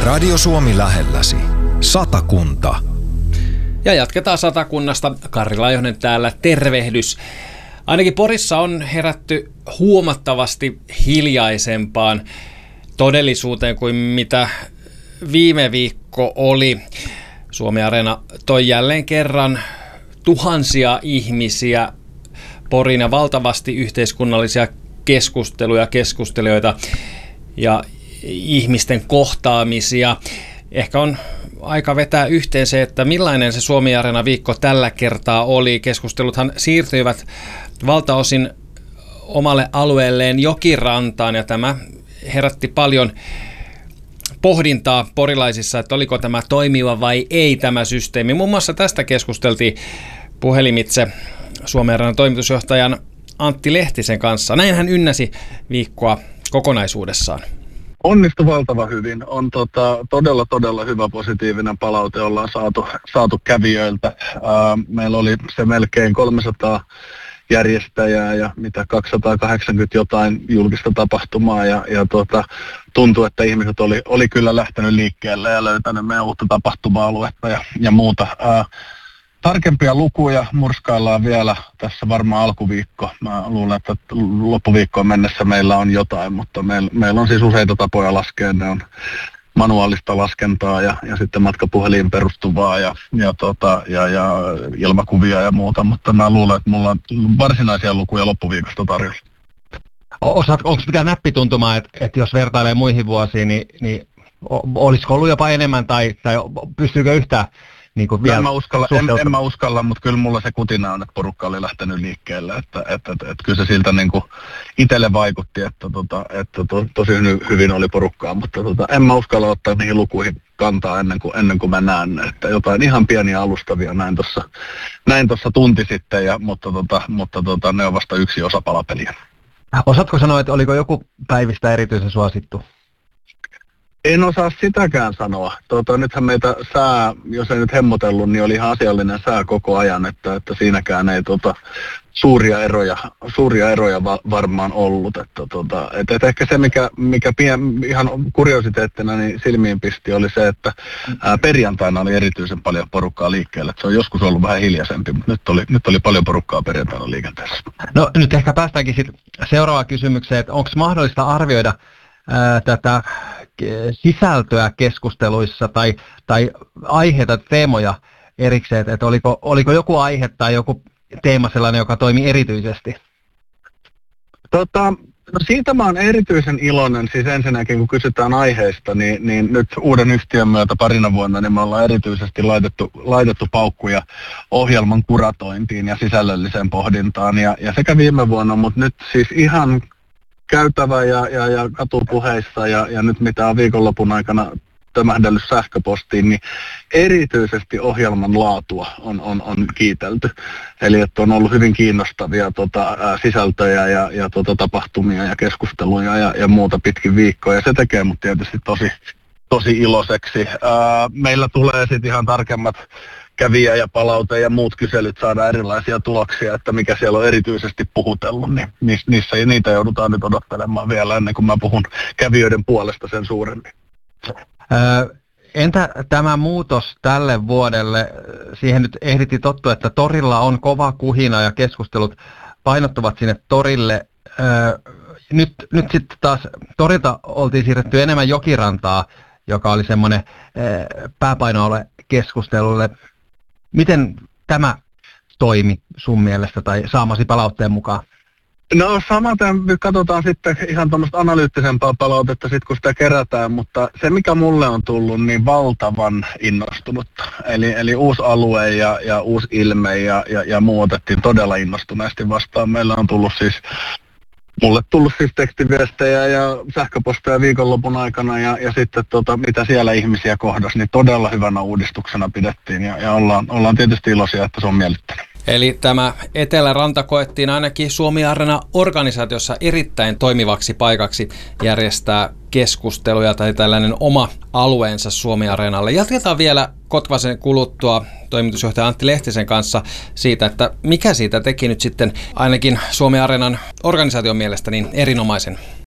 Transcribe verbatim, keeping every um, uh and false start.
Radio Suomi lähelläsi. Satakunta. Ja jatketaan Satakunnasta. Karri Laihonen täällä, tervehdys. Ainakin Porissa on herätty huomattavasti hiljaisempaan todellisuuteen kuin mitä viime viikko oli. Suomi-areena toi jälleen kerran tuhansia ihmisiä Poriin ja valtavasti yhteiskunnallisia keskusteluja, keskustelijoita ja ihmisten kohtaamisia. Ehkä on aika vetää yhteen se, että millainen se Suomi-areena viikko tällä kertaa oli. Keskusteluthan siirtyivät valtaosin omalle alueelleen Jokirantaan ja tämä herätti paljon pohdintaa porilaisissa, että oliko tämä toimiva vai ei tämä systeemi. Muun muassa tästä keskusteltiin puhelimitse Suomi-areenan toimitusjohtajan Antti Lehtisen kanssa. Näin hän ynnäsi viikkoa kokonaisuudessaan. Onnistui valtavan hyvin. On tota, todella, todella hyvä positiivinen palaute ollaan saatu, saatu kävijöiltä. Ää, meillä oli se melkein kolmesataa järjestäjää ja mitä kaksisataakahdeksankymmentä jotain julkista tapahtumaa ja, ja tota, tuntui, että ihmiset oli, oli kyllä lähtenyt liikkeelle ja löytänyt meidän uutta tapahtuma-aluetta ja, ja muuta. Ää, Tarkempia lukuja murskaillaan vielä tässä varmaan alkuviikko. Mä luulen, että loppuviikkoon mennessä meillä on jotain, mutta meillä, meillä on siis useita tapoja laskea. Ne on manuaalista laskentaa ja, ja sitten matkapuheliin perustuvaa ja, ja, tota, ja, ja ilmakuvia ja muuta, mutta mä luulen, että mulla on varsinaisia lukuja loppuviikosta tarjolla. Onko mitään näppituntumaa, että, että jos vertailee muihin vuosiin, niin, niin olisiko ollut jopa enemmän tai, tai pystyykö yhtään? Niin vielä en, mä uskalla, en, en mä uskalla, mutta kyllä mulla se kutina on, että porukka oli lähtenyt liikkeelle. Että, että, että, että, että kyllä se siltä niin kuin itselle vaikutti, että, tota, että to, tosi hyvin oli porukkaa, mutta tota, en mä uskalla ottaa niihin lukuihin kantaa ennen kuin, ennen kuin mä näen. Että jotain ihan pieniä alustavia näin tuossa näin tossa tunti sitten, ja, mutta, tota, mutta tota, ne on vasta yksi osa palapeliä. Osaatko sanoa, että oliko joku päivistä erityisen suosittu? En osaa sitäkään sanoa. Tota, nythän meitä sää, jos ei nyt hemmotellut, niin oli ihan asiallinen sää koko ajan, että, että siinäkään ei tota, suuria eroja, suuria eroja va- varmaan ollut. Että, tota, et, et ehkä se, mikä, mikä pien, ihan kuriositeettina niin silmiin pisti, oli se, että ää, perjantaina oli erityisen paljon porukkaa liikkeelle. Et se on joskus ollut vähän hiljaisempi, mutta nyt oli, nyt oli paljon porukkaa perjantaina liikenteessä. No nyt ehkä päästäänkin sitten seuraavaan kysymykseen, että onko mahdollista arvioida ää, tätä sisältöä keskusteluissa tai, tai aiheita, teemoja erikseen, että oliko, oliko joku aihe tai joku teema sellainen, joka toimi erityisesti? Tota, no siitä mä oon erityisen iloinen, siis ensinnäkin kun kysytään aiheista, niin, niin nyt uuden yhtiön myötä parina vuonna niin me ollaan erityisesti laitettu, laitettu paukkuja ohjelman kuratointiin ja sisällölliseen pohdintaan ja, ja sekä viime vuonna, mutta nyt siis ihan käytävä ja, ja, ja katupuheissa ja, ja nyt mitä on viikonlopun aikana tömähdellyt sähköpostiin, niin erityisesti ohjelman laatua on, on, on kiitelty. Eli että on ollut hyvin kiinnostavia tota, ä, sisältöjä ja, ja tota, tapahtumia ja keskusteluja ja, ja muuta pitkin viikkoa. Ja se tekee mut tietysti tosi, tosi iloiseksi. Ä, meillä tulee sitten ihan tarkemmat kävijä ja palaute ja muut kyselyt saada erilaisia tuloksia, että mikä siellä on erityisesti puhutellut, niin niissä niitä joudutaan nyt odottelemaan vielä ennen kuin mä puhun kävijöiden puolesta sen suuremmin. Öö, entä tämä muutos tälle vuodelle? Siihen nyt ehdittiin tottua, että torilla on kova kuhina ja keskustelut painottuvat sinne torille. Öö, nyt nyt sitten taas torilta oltiin siirretty enemmän Jokirantaa, joka oli semmoinen öö, pääpainoalue keskustelulle. Miten tämä toimi sun mielestä tai saamasi palautteen mukaan? No samaten nyt katsotaan sitten ihan tuommoista analyyttisempaa palautetta sit kun sitä kerätään, mutta se mikä mulle on tullut niin valtavan innostunutta. Eli, eli uusi alue ja, ja uusi ilme ja, ja, ja muu otettiin todella innostuneesti vastaan. Meillä on tullut siis Mulle tullut siis tekstiviestejä ja sähköposteja viikonlopun aikana ja, ja sitten tota, mitä siellä ihmisiä kohdasi, niin todella hyvänä uudistuksena pidettiin ja, ja ollaan, ollaan tietysti iloisia, että se on miellyttänyt. Eli tämä Eteläranta koettiin ainakin Suomi-areena organisaatiossa erittäin toimivaksi paikaksi järjestää keskusteluja tai tällainen oma alueensa Suomi-areenalle. Jatketaan vielä Kotvasen kuluttua toimitusjohtaja Antti Lehtisen kanssa siitä, että mikä siitä teki nyt sitten ainakin Suomi-areenan organisaation mielestä niin erinomaisen.